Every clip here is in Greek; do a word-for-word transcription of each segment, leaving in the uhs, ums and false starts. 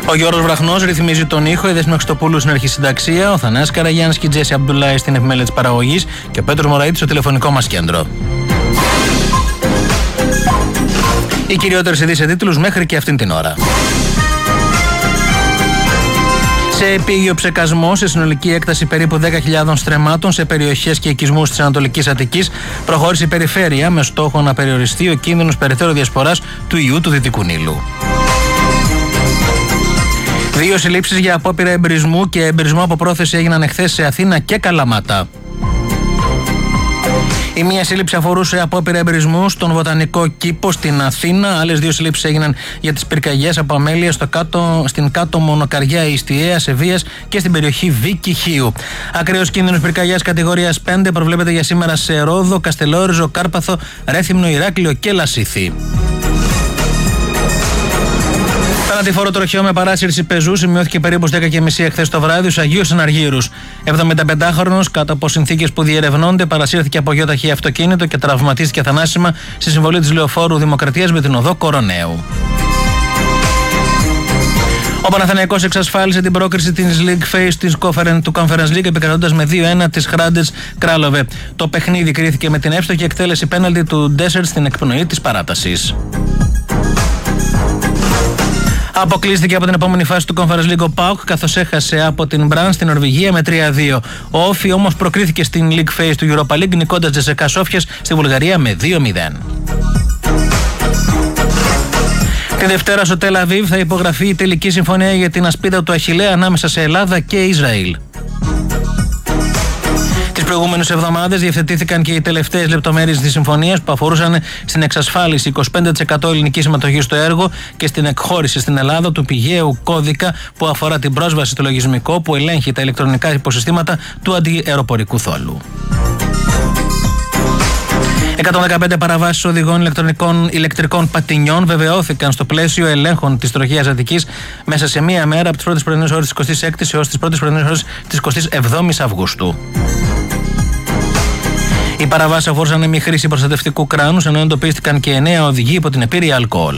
Ο Γιώργος Βραχνός ρυθμίζει τον ήχο, η Δέσποινα Χριστοπούλου στην αρχισυνταξία, ο Θανάσης Καραγιάννης και η Τζέσι Αμπτουλάη στην επιμέλεια της παραγωγής και ο Πέτρος Μωραΐτης στο τηλεφωνικό μας κέντρο. Οι κυριότερες ειδήσεις σε τίτλους μέχρι και αυτήν την ώρα. Σε επίγειο ψεκασμό, σε συνολική έκταση περίπου δέκα χιλιάδων στρεμμάτων σε περιοχές και οικισμούς της Ανατολικής Αττικής, προχώρησε η περιφέρεια με στόχο να περιοριστεί ο κίνδυνος περαιτέρω διασποράς του ιού του Δυτικού Νείλου. Δύο συλλήψεις για απόπειρα εμπρισμού και εμπρισμό από πρόθεση έγιναν εχθές σε Αθήνα και Καλαμάτα. Η μία σύλληψη αφορούσε απόπειρα εμπρισμού στον Βοτανικό Κήπο στην Αθήνα. Άλλες δύο συλλήψεις έγιναν για τις πυρκαγιές από αμέλεια στο κάτω, στην κάτω Μονοκαριά Ιστιαία, Σεβίας και στην περιοχή Βίκη Χίου. Ακραίος κίνδυνος πυρκαγιάς κατηγορίας πέντε προβλέπεται για σήμερα σε Ρόδο, Καστελόριζο, Κάρπαθο, Ρέθυμνο, Ηράκλειο και Λασίθι. Θανατηφόρο τροχαίο με παράσυρση πεζού σημειώθηκε περίπου στις δέκα και μισή εχθές το βράδυ στους Αγίους Εναργύρους. εβδομηνταπεντάχρονος, κάτω από συνθήκες που διερευνώνται, παρασύρθηκε από γεωταχή αυτοκίνητο και τραυματίστηκε θανάσιμα στη συμβολή της Λεωφόρου Δημοκρατίας με την οδό Κοροναίου. Ο Παναθηναϊκός εξασφάλισε την πρόκριση της League Phase του Conference League επικρατώντας με δύο ένα της Hrádec Králové. Το παιχνίδι κρίθηκε με την εύστοχη εκτέλεση πέναλτι του Desert στην εκπνοή της παράτασης. Αποκλείστηκε από την επόμενη φάση του Conference League ο ΠΑΟΚ, καθώς έχασε από την Μπραν στην Νορβηγία με τρία δύο. Ο Όφι όμως προκρίθηκε στην League Phase του Europa League, νικώντας Τζεσεκά Σόφιας στη Βουλγαρία με δύο μηδέν. Την Δευτέρα στο Τελ Αβίβ θα υπογραφεί η τελική συμφωνία για την ασπίδα του Αχιλλέα ανάμεσα σε Ελλάδα και Ισραήλ. Τις προηγούμενες εβδομάδες διευθετήθηκαν και οι τελευταίες λεπτομέρειες της συμφωνίας που αφορούσαν στην εξασφάλιση είκοσι πέντε τοις εκατό ελληνικής συμμετοχής στο έργο και στην εκχώρηση στην Ελλάδα του πηγαίου κώδικα που αφορά την πρόσβαση στο λογισμικό που ελέγχει τα ηλεκτρονικά υποσυστήματα του αντιαεροπορικού θόλου. εκατόν δεκαπέντε παραβάσεις οδηγών ηλεκτρονικών ηλεκτρικών πατινιών βεβαιώθηκαν στο πλαίσιο ελέγχων της τροχαίας Αττικής μέσα σε μία μέρα από τις πρώτες πρωινές ώρες της εικοστής έκτης έως τις πρώτες πρωινές ώρες της εικοστής εβδόμης Αυγούστου. Οι παραβάσεις αφορούσαν μη χρήση προστατευτικού κράνους, ενώ εντοπίστηκαν και εννέα οδηγοί υπό την επίρρεια αλκοόλ.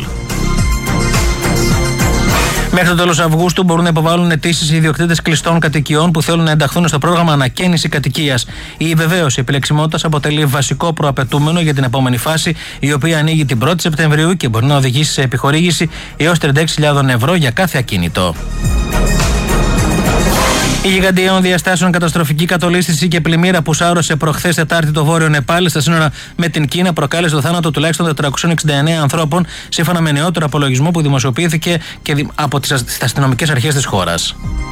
Μέχρι το τέλος Αυγούστου μπορούν να υποβάλουν αιτήσεις οι ιδιοκτήτες κλειστών κατοικιών που θέλουν να ενταχθούν στο πρόγραμμα ανακαίνιση κατοικίας. Η βεβαίωση επιλεξιμότητας αποτελεί βασικό προαπαιτούμενο για την επόμενη φάση, η οποία ανοίγει την πρώτη Σεπτεμβρίου και μπορεί να οδηγήσει σε επιχορήγηση έως τριάντα έξι χιλιάδες ευρώ για κάθε ακίνητο. Η γιγαντιαίων διαστάσεων καταστροφική κατολίσθηση και πλημμύρα που σάρωσε προχθές Τετάρτη το βόρειο Νεπάλ στα σύνορα με την Κίνα προκάλεσε το θάνατο τουλάχιστον τετρακόσιων εξήντα εννέα ανθρώπων, σύμφωνα με νεότερο απολογισμό που δημοσιοποιήθηκε και από τις αστυνομικές αρχές της χώρας.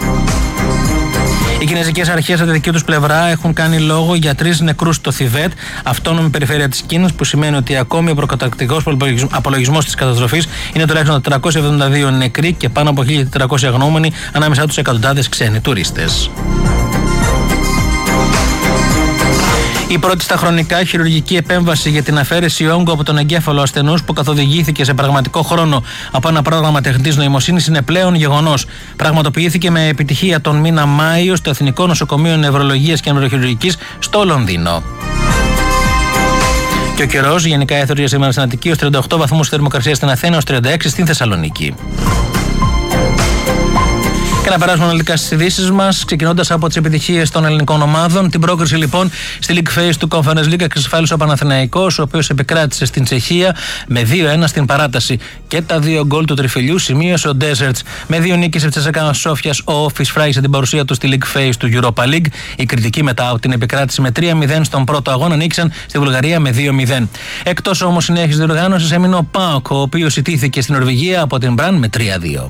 Οι κινέζικες αρχές από τη δική τους πλευρά έχουν κάνει λόγο για τρεις νεκρούς στο Θιβέτ, αυτόνομη περιφέρεια της Κίνας, που σημαίνει ότι ακόμη ο προκαταρκτικός απολογισμός της καταστροφής είναι τουλάχιστον τετρακόσιοι εβδομήντα δύο νεκροί και πάνω από χίλια τετρακόσιοι αγνοούμενοι, ανάμεσά τους εκατοντάδες ξένοι τουρίστες. Η πρώτη στα χρονικά χειρουργική επέμβαση για την αφαίρεση όγκου από τον εγκέφαλο ασθενούς που καθοδηγήθηκε σε πραγματικό χρόνο από ένα πρόγραμμα τεχνητής νοημοσύνης είναι πλέον γεγονός. Πραγματοποιήθηκε με επιτυχία τον μήνα Μάιο στο Εθνικό Νοσοκομείο Νευρολογίας και Νευροχειρουργικής στο Λονδίνο. Και ο καιρός γενικά έθωρε για σήμερα στην Αττική ως τριάντα οκτώ βαθμούς θερμοκρασία στην Αθήνα, ως τριάντα έξι στην Θεσσαλονίκη. Και να περάσουμε αναλυτικά στις ειδήσεις μας, ξεκινώντας από τις επιτυχίες των ελληνικών ομάδων. Την πρόκριση λοιπόν στη League Phase του Conference League εξασφάλισε ο Παναθηναϊκός, ο οποίος επικράτησε στην Τσεχία με δύο ένα στην παράταση. Και τα δύο γκολ του τριφυλιού σημείωσε ο Deserts. Με δύο νίκες της Τσεσεκά Σόφιας, ο Όφις φράγησε την παρουσία του στη League Phase του Europa League. Οι κριτικοί μετά από την επικράτηση με τρία μηδέν στον πρώτο αγώνα νίκησαν στη Βουλγαρία με δύο μηδέν. Εκτός όμως συνέχισης διοργάνωσης έμεινε ο ΠΑΟΚ, ο οποίος ιτήθηκε στην Νορβηγία από την Μπραν με τρία δύο.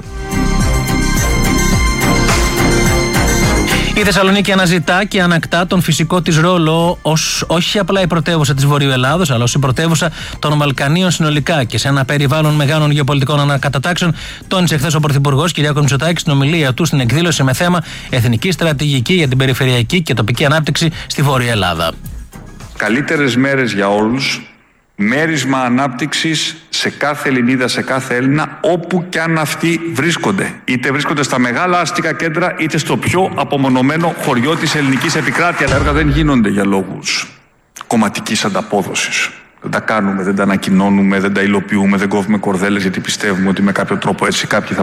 Η Θεσσαλονίκη αναζητά και ανακτά τον φυσικό της ρόλο ως όχι απλά η πρωτεύουσα της Βορείου Ελλάδος, αλλά ως η πρωτεύουσα των Βαλκανίων συνολικά και σε ένα περιβάλλον μεγάλων γεωπολιτικών ανακατατάξεων, τόνισε χθες ο Πρωθυπουργός Κυριάκος Μητσοτάκης στην ομιλία του στην εκδήλωση με θέμα Εθνική Στρατηγική για την Περιφερειακή και Τοπική Ανάπτυξη στη Βόρεια Ελλάδα. Καλύτερες μέρες για όλους. Μέρισμα ανάπτυξης σε κάθε Ελληνίδα, σε κάθε Έλληνα, όπου κι αν αυτοί βρίσκονται. Είτε βρίσκονται στα μεγάλα αστικά κέντρα, είτε στο πιο απομονωμένο χωριό της ελληνικής επικράτειας. Τα έργα δεν γίνονται για λόγους κομματικής ανταπόδοσης. Δεν τα κάνουμε, δεν τα ανακοινώνουμε, δεν τα υλοποιούμε, δεν κόβουμε κορδέλες γιατί πιστεύουμε ότι με κάποιο τρόπο έτσι κάποιοι θα